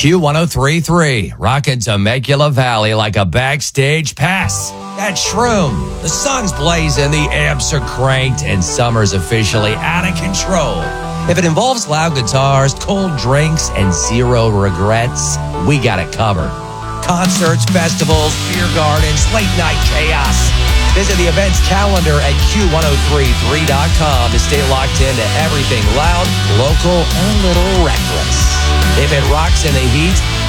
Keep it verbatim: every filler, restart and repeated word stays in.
Q ten thirty-three, rocking Temecula Valley like a backstage pass. That shroom, the sun's blazing, the amps are cranked, and summer's officially out of control. If it involves loud guitars, cold drinks, and zero regrets, we got it covered. Concerts, festivals, beer gardens, late night chaos. Visit the events calendar at Q ten thirty-three dot com to stay locked into everything loud, local, and a little reckless. If it rocks in the heat,